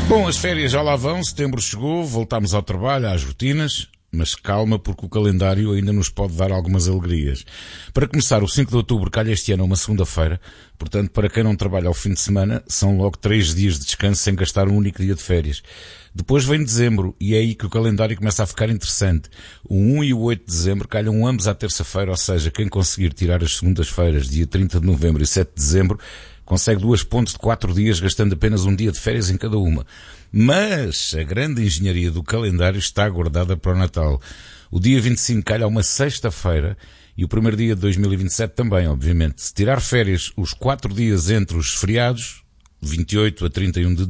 Bom, as férias já lá vão, setembro chegou, voltámos ao trabalho, às rotinas, mas calma porque o calendário ainda nos pode dar algumas alegrias. Para começar, o 5 de outubro calha este ano uma segunda-feira, portanto, para quem não trabalha ao fim de semana, são logo 3 dias de descanso sem gastar um único dia de férias. Depois vem dezembro, e é aí que o calendário começa a ficar interessante. O 1 e o 8 de dezembro calham ambos à terça-feira, ou seja, quem conseguir tirar as segundas-feiras, dia 30 de novembro e 7 de dezembro, consegue 2 pontos de 4 dias, gastando apenas um dia de férias em cada uma. Mas a grande engenharia do calendário está guardada para o Natal. O dia 25 calha uma sexta-feira e o primeiro dia de 2027 também, obviamente. Se tirar férias os 4 dias entre os feriados, 28 a 31 de